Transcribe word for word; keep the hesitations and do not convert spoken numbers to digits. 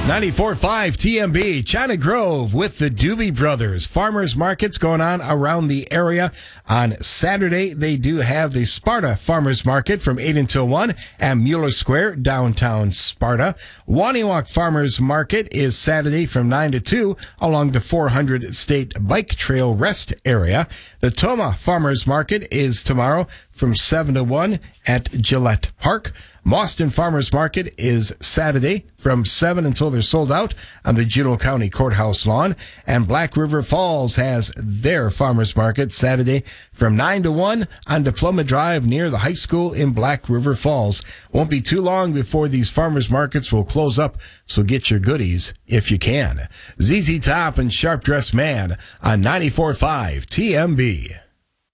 ninety-four point five T M B, China Grove with the Doobie Brothers. Farmers markets going on around the area. On Saturday, they do have the Sparta Farmers Market from eight until one at Mueller Square, downtown Sparta. Waniwak Farmers Market is Saturday from nine to two along the four hundred State Bike Trail Rest area. The Toma Farmers Market is tomorrow from seven to one at Gillette Park. Mauston Farmers Market is Saturday from seven until they're sold out on the Juneau County Courthouse lawn. And Black River Falls has their farmers market Saturday from nine to one on Diploma Drive near the high school in Black River Falls. Won't be too long before these farmers markets will close up, so get your goodies if you can. Z Z Top and Sharp Dressed Man on ninety-four point five T M B.